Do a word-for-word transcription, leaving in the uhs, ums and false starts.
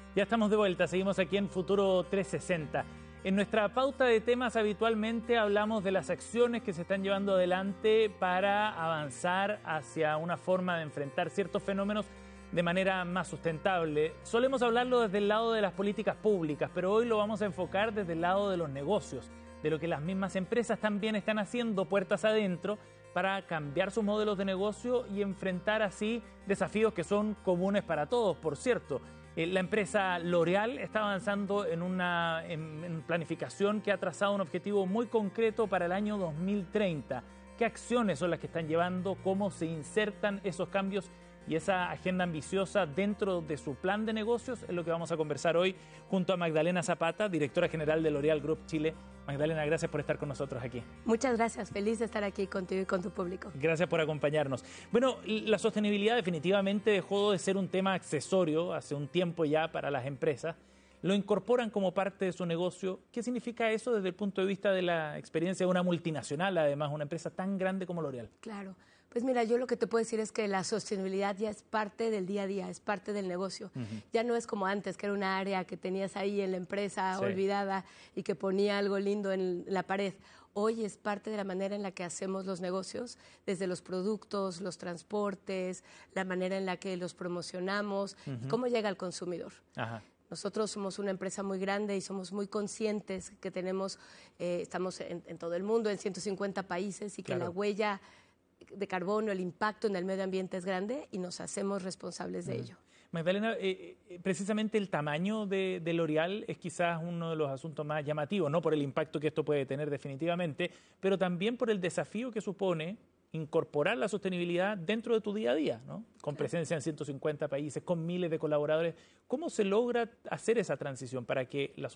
Ya estamos de vuelta, seguimos aquí en Futuro trescientos sesenta. En nuestra pauta de temas habitualmente hablamos de las acciones que se están llevando adelante para avanzar hacia una forma de enfrentar ciertos fenómenos de manera más sustentable. Solemos hablarlo desde el lado de las políticas públicas, pero hoy lo vamos a enfocar desde el lado de los negocios, de lo que las mismas empresas también están haciendo puertas adentro para cambiar sus modelos de negocio y enfrentar así desafíos que son comunes para todos, por cierto. La empresa L'Oréal está avanzando en una en, en planificación que ha trazado un objetivo muy concreto para el año dos mil treinta. ¿Qué acciones son las que están llevando? ¿Cómo se insertan esos cambios y esa agenda ambiciosa dentro de su plan de negocios? Es lo que vamos a conversar hoy junto a Magdalena Zapata, directora general de L'Oréal Group Chile. Magdalena, gracias por estar con nosotros aquí. Muchas gracias, feliz de estar aquí contigo y con tu público. Gracias por acompañarnos. Bueno, la sostenibilidad definitivamente dejó de ser un tema accesorio hace un tiempo ya para las empresas. Lo incorporan como parte de su negocio. ¿Qué significa eso desde el punto de vista de la experiencia de una multinacional, además, una empresa tan grande como L'Oréal? Claro. Pues mira, yo lo que te puedo decir es que la sostenibilidad ya es parte del día a día, es parte del negocio. Uh-huh. Ya no es como antes, que era una área que tenías ahí en la empresa sí. olvidada y que ponía algo lindo en la pared. Hoy es parte de la manera en la que hacemos los negocios, desde los productos, los transportes, la manera en la que los promocionamos, uh-huh. y cómo llega al consumidor. Ajá. Nosotros somos una empresa muy grande y somos muy conscientes que tenemos, eh, estamos en, en todo el mundo, en ciento cincuenta países y que claro. la huella de carbono, el impacto en el medio ambiente es grande y nos hacemos responsables de uh-huh. ello. Magdalena, eh, precisamente el tamaño de, de L'Oréal es quizás uno de los asuntos más llamativos, no por el impacto que esto puede tener definitivamente, pero también por el desafío que supone incorporar la sostenibilidad dentro de tu día a día, ¿no? Con presencia en ciento cincuenta países, con miles de colaboradores. ¿Cómo se logra hacer esa transición para que la